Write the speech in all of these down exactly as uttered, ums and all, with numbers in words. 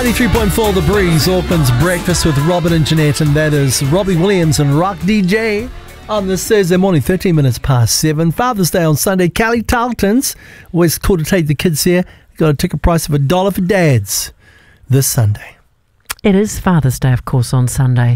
ninety-three point four The Breeze, Auckland's breakfast with Robin and Jeanette, and that is Robbie Williams and Rock D J on this Thursday morning, thirteen minutes past seven. Father's Day on Sunday. Callie Tarleton's always cool to take the kids here. Got a ticket price of a dollar for dads this Sunday. It is Father's Day, of course, on Sunday.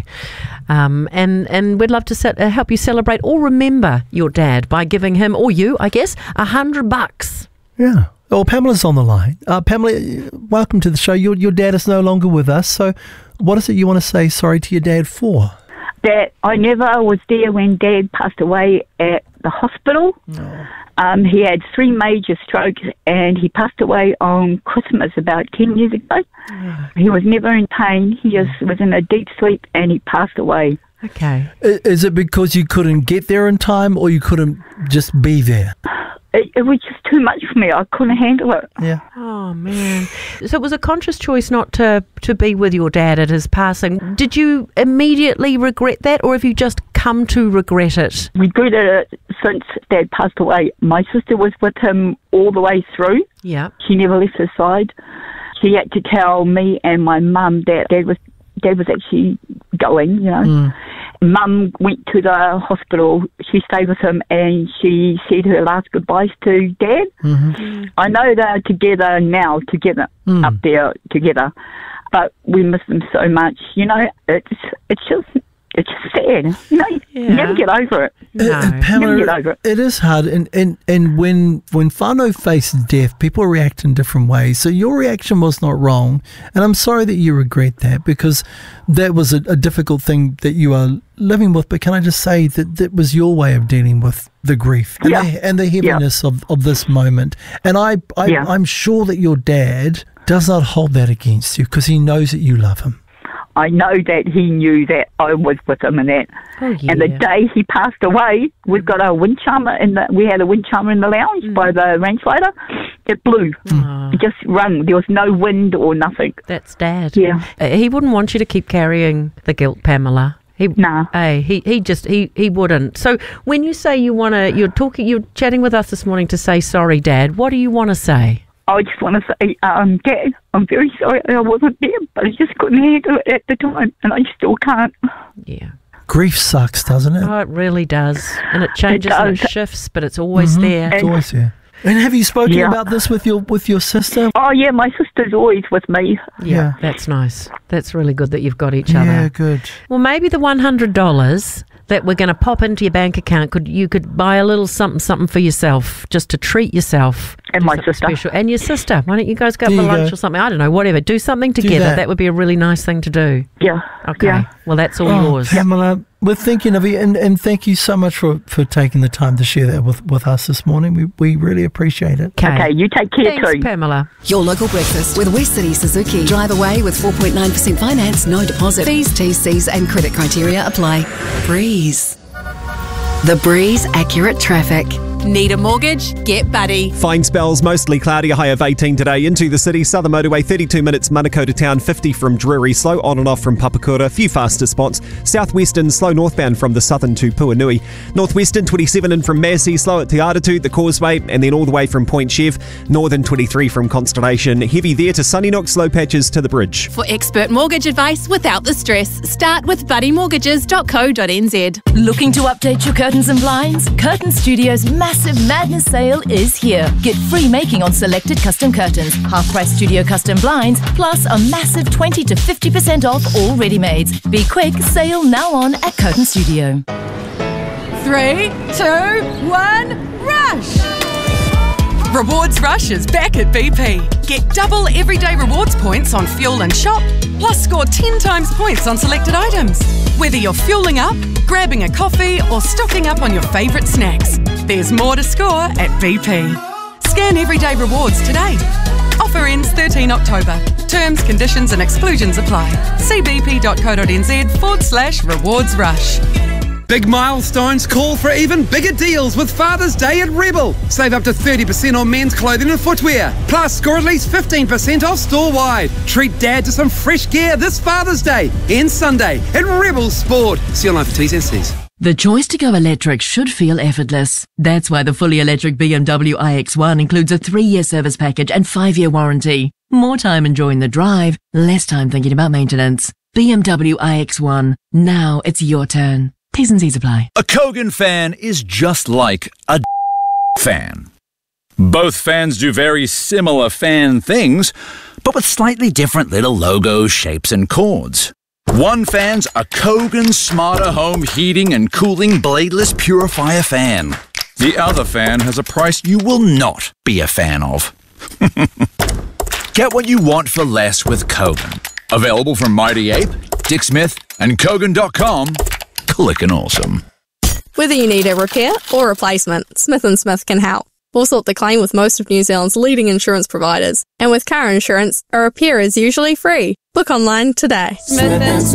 Um, and, and we'd love to set, uh, help you celebrate or remember your dad by giving him, or you, I guess, a hundred bucks. Yeah. Well, Pamela's on the line. Uh, Pamela, welcome to the show. Your your dad is no longer with us. So what is it you want to say sorry to your dad for? That I never was there when Dad passed away at the hospital. No. Um, he had three major strokes and he passed away on Christmas about ten years ago. Oh. He was never in pain. He just was in a deep sleep and he passed away. Okay. Is it because you couldn't get there in time or you couldn't just be there? It, it was just too much for me. I couldn't handle it. Yeah. Oh, man. So it was a conscious choice not to, to be with your dad at his passing. Did you immediately regret that, or have you just come to regret it? Regretted it since Dad passed away. My sister was with him all the way through. Yeah. She never left his side. She had to tell me and my mum that Dad was, Dad was actually going, you know. Mm. Mum went to the hospital, she stayed with him and she said her last goodbyes to Dad. Mm-hmm. I know they're together now, together, mm. up there together, but we miss them so much. You know, it's it's just it's just sad. You know, yeah. you never get over it. No. Uh, Pamela, never get over it. It is hard, and, and, and when when whānau faces death, people react in different ways. So your reaction was not wrong, and I'm sorry that you regret that, because that was a, a difficult thing that you are living with. But can I just say that that was your way of dealing with the grief and, yeah. the, and the heaviness yeah. of, of this moment. And I, I yeah. I'm sure that your dad does not hold that against you, because he knows that you love him. I know that he knew that I was with him and that. Oh, yeah. And the day he passed away, we've got a wind charmer in the. We had a wind charmer in the lounge mm. by the rangefinder. It blew. Mm. It just rung. There was no wind or nothing. That's Dad. Yeah. Uh, he wouldn't want you to keep carrying the guilt, Pamela. He, nah. Hey, he he just he, he wouldn't. So when you say you want to, you're talking, you're chatting with us this morning to say sorry, Dad. What do you want to say? I just want to say, um, Dad, I'm very sorry I wasn't there, but I just couldn't handle it at the time, and I still can't. Yeah. Grief sucks, doesn't it? Oh, it really does. And it changes it and it shifts, but it's always mm-hmm. there. It's always there. And have you spoken yeah. about this with your with your sister? Oh, yeah, my sister's always with me. Yeah, yeah. That's nice. That's really good that you've got each yeah, other. Yeah, good. Well, maybe the one hundred dollars that we're going to pop into your bank account, could you could buy a little something something for yourself, just to treat yourself. And my sister. Special. And your sister. Why don't you guys go there for lunch go. or something? I don't know, whatever. Do something together. Do that. that would be a really nice thing to do. Yeah. Okay. Yeah. Well, that's all oh, yours. Pamela, we're thinking of you, and, and thank you so much for, for taking the time to share that with, with us this morning. We we really appreciate it. Okay, okay you take care Thanks, too. Pamela. Your local breakfast with West City Suzuki. Drive away with four point nine percent finance, no deposit. Fees, T Cs and credit criteria apply. Breeze. The Breeze Accurate Traffic. Need a mortgage? Get Buddy. Fine spells, mostly cloudy, a high of eighteen today. Into the city, Southern Motorway, thirty-two minutes, Manukau to town, fifty from Drury. Slow on and off from Papakura, few faster spots. Southwestern, slow northbound from the southern to Puanui. Northwestern, twenty-seven in from Massey, slow at Te Aratu, the Causeway, and then all the way from Point Chev. Northern, twenty-three from Constellation. Heavy there to Sunnynook, slow patches to the bridge. For expert mortgage advice without the stress, start with buddy mortgages dot co dot n z. Looking to update your curtains and blinds? Curtain Studio's massive Madness sale is here. Get free making on selected custom curtains, half-price studio custom blinds, plus a massive twenty to fifty percent off all ready-mades. Be quick, sale now on at Curtain Studio. Three, two, one, rush! Rewards Rush is back at B P. Get double everyday rewards points on fuel and shop, plus score ten times points on selected items. Whether you're fueling up, grabbing a coffee, or stocking up on your favourite snacks, there's more to score at B P. Scan everyday rewards today. Offer ends thirteenth October. Terms, conditions and exclusions apply. See bp.co.nz forward slash rewards rush. Big milestones call for even bigger deals with Father's Day at Rebel. Save up to thirty percent on men's clothing and footwear. Plus, score at least fifteen percent off store-wide. Treat Dad to some fresh gear this Father's Day and Sunday at Rebel Sport. See online for T's and C's. The choice to go electric should feel effortless. That's why the fully electric B M W i X one includes a three-year service package and five-year warranty. More time enjoying the drive, less time thinking about maintenance. B M W i X one. Now it's your turn. T's and C's apply. A Kogan fan is just like a fan. Both fans do very similar fan things, but with slightly different little logos, shapes and cords. One fan's a Kogan Smarter Home Heating and Cooling Bladeless Purifier fan. The other fan has a price you will not be a fan of. Get what you want for less with Kogan. Available from Mighty Ape, Dick Smith and Kogan dot com. Clickin' awesome. Whether you need a repair or replacement, Smith and Smith can help. We'll sort the claim with most of New Zealand's leading insurance providers. And with car insurance, a repair is usually free. Book online today. Smith and Smith.